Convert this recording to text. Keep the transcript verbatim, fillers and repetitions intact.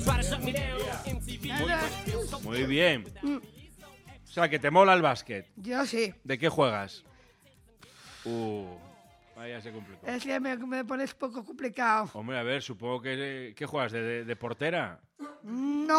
Muy bien. O sea, que te mola el básquet. Yo sí. ¿De qué juegas? Uh, vaya, se complicó. Es que me, me pones poco complicado. Hombre, a ver, supongo que... ¿Qué juegas? ¿De, de, de portera? No.